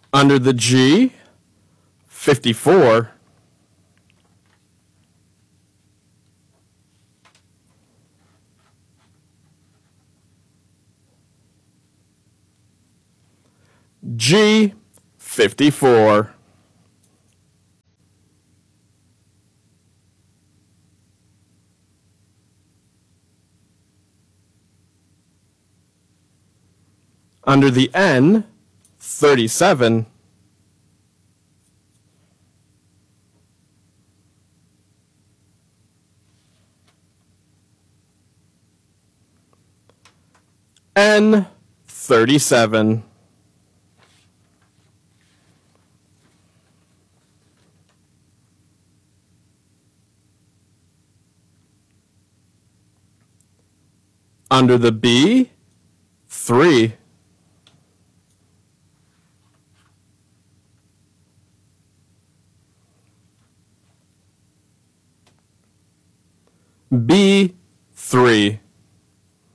Under the G, 54. G, 54. Under the N, 37. N, 37. Under the B, 3. B, 3.